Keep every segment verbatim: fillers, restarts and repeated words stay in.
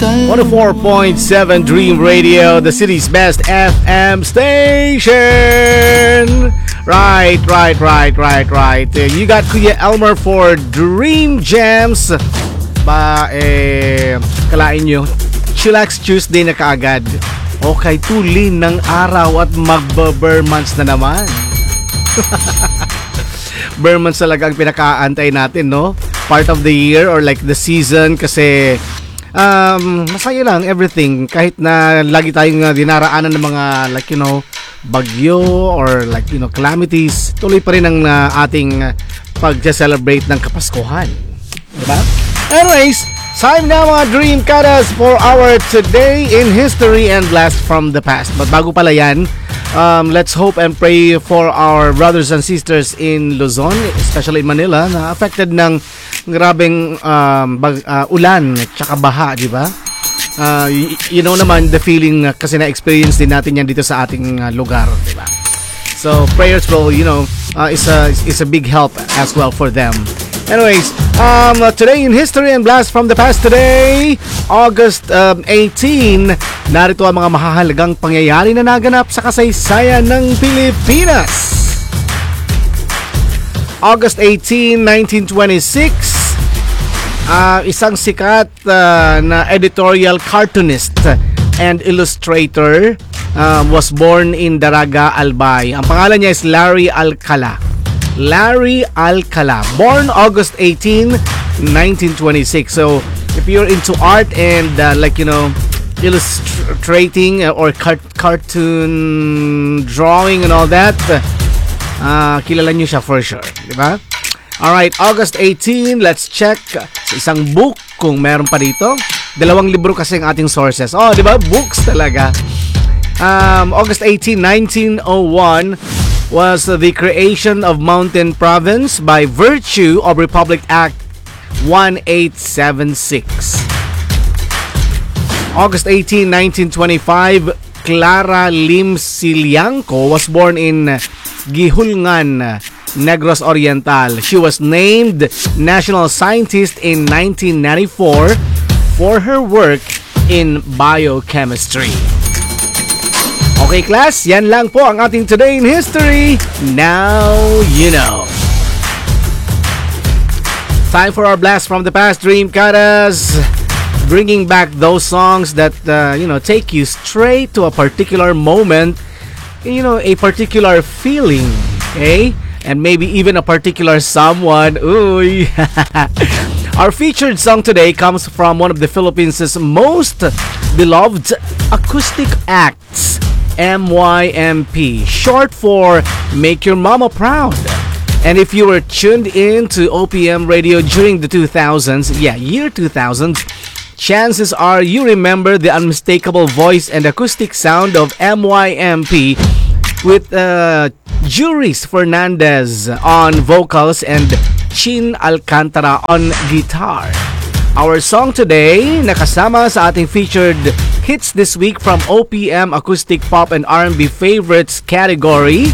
one oh four point seven Dream Radio, the city's best F M station. Right, right, right, right, right. You got Kuya Elmer for Dream Jams. Ba, eh, kalain nyo, Chillax Tuesday na kaagad. Okay, tulin ng araw at magba-bare months na naman. Bare months talaga ang pinakaantay natin, no? Part of the year or like the season kasi um, masaya lang everything kahit na lagi tayong uh, dinaraanan ng mga like you know bagyo or like you know calamities, tuloy pa rin ang uh, ating uh, pag-celebrate ng Kapaskuhan, diba? Anyways, time na mga Dream Kadas for our Today in History and Blast from the Past. But bago pala yan, Um, let's hope and pray for our brothers and sisters in Luzon, especially in Manila, na affected ng grabeng um, bag, uh, ulan at saka baha, di ba? Uh, y- you know naman the feeling uh, kasi na-experience din natin yan dito sa ating uh, lugar, di ba? So prayers will, you know, uh, is a is a big help as well for them. Anyways, um, today in History and Blast from the Past today, August um, eighteen, narito ang mga mahahalagang pangyayari na naganap sa kasaysayan ng Pilipinas. August eighteenth, nineteen twenty-six, uh, isang sikat uh, na editorial cartoonist and illustrator uh, was born in Daraga, Albay. Ang pangalan niya is Larry Alcala. Larry Alcala, born August eighteenth, nineteen twenty-six. So, if you're into art and uh, like you know, illustrating or cart- cartoon drawing and all that, uh, kilala nyo siya for sure, di ba? Alright, August eighteenth, let's check sa isang book kung meron pa dito. Dalawang libro kasi ang ating sources. Oh, di ba? Books talaga. Um, August eighteenth, nineteen oh one was the creation of Mountain Province by virtue of Republic Act eighteen seventy-six. August eighteenth, nineteen twenty-five, Clara Lim Silianco was born in Gihulngan, Negros Oriental. She was named National Scientist in nineteen ninety-four for her work in biochemistry. Okay class, yan lang po ang ating Today in History. Now you know. Time for our blast from the past, Dream Kadas. Bringing back those songs that, uh, you know, take you straight to a particular moment, you know, a particular feeling, okay? And maybe even a particular someone. Ooh. Our featured song today comes from one of the Philippines' most beloved acoustic acts, M Y M P, short for Make Your Mama Proud. And if you were tuned in to O P M radio during the two thousands, yeah, year two thousand, chances are you remember the unmistakable voice and acoustic sound of M Y M P with uh, Juris Fernandez on vocals and Chin Alcantara on guitar. Our song today, nakasama sa ating featured hits this week from O P M Acoustic Pop and R and B Favorites category,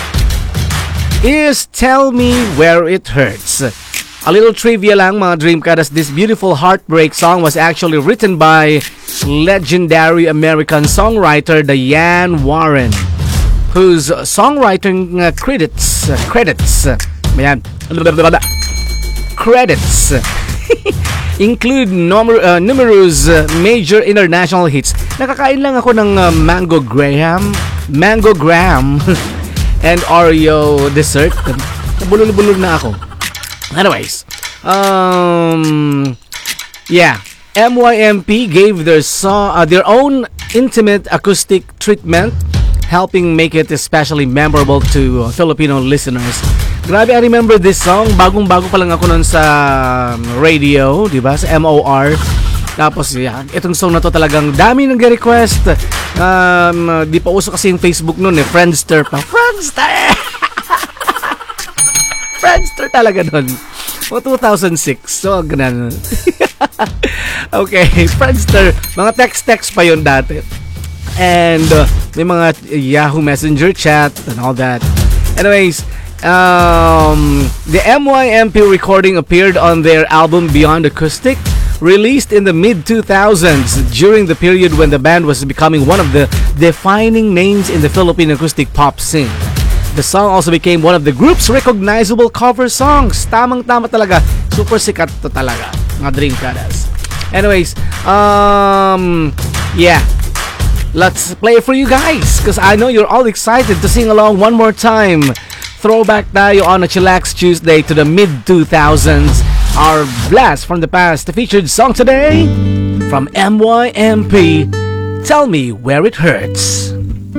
is Tell Me Where It Hurts. A little trivia lang mga Dream Kadas, this beautiful heartbreak song was actually written by legendary American songwriter Diane Warren, whose songwriting uh, credits, uh, credits, uh, ayan, credits include numer- uh, numerous uh, major international hits. Nakakain lang ako ng uh, Mango Graham, Mango Graham, and Oreo dessert. Bulol-bulol na ako. Anyways, um, yeah, M Y M P gave their song, uh, their own intimate acoustic treatment, helping make it especially memorable to uh, Filipino listeners. Grabe, I remember this song. Bagong-bago pa lang ako nun sa radio, di ba? Sa M O R. Tapos, yeah, itong song na to talagang dami nag-request. Um, di pa uso kasi yung Facebook nun eh. Friendster pa. Friendster! Friendster talaga nun. O, two thousand six. So, ganun. Okay, Friendster. Mga text-text pa yun dati. And uh, may mga Yahoo Messenger chat and all that. Anyways, Um, the M Y M P recording appeared on their album Beyond Acoustic, Released in the mid two thousands, during the period when the band was becoming one of the defining names in the Philippine acoustic pop scene. The song also became one of the group's recognizable cover songs. Tamang-tama talaga. Super sikat to talaga, mga Dream Brothers. Anyways, um, yeah. Let's play it for you guys, because I know you're all excited to sing along one more time. Throwback tayo on a Chillax Tuesday to the mid two thousands. Our blast from the past, the featured song today from M Y M P, Tell Me Where It Hurts.